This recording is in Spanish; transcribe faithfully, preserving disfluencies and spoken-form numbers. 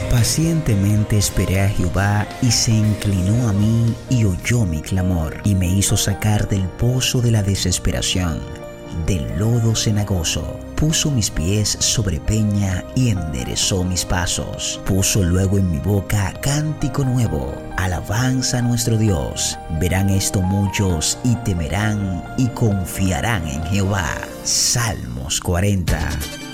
Pacientemente esperé a Jehová y se inclinó a mí y oyó mi clamor y me hizo sacar del pozo de la desesperación, del lodo cenagoso. Puso mis pies sobre peña y enderezó mis pasos. Puso luego en mi boca cántico nuevo, alabanza a nuestro Dios. Verán esto muchos y temerán y confiarán en Jehová. Salmos cuarenta.